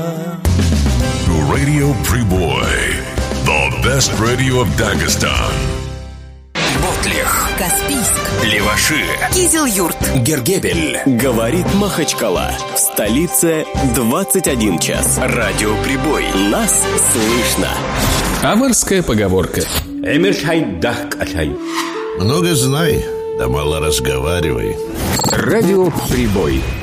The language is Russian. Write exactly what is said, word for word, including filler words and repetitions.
Radio Priboi, the best radio of Dagestan. Ботлих, Каспийск, Леваши, Кизил-Юрт, Гергебель. Говорит Махачкала. В столице двадцать один час. Радио Прибой. Нас слышно. Аварская поговорка. Много знай, да мало разговаривай. Радио Прибой.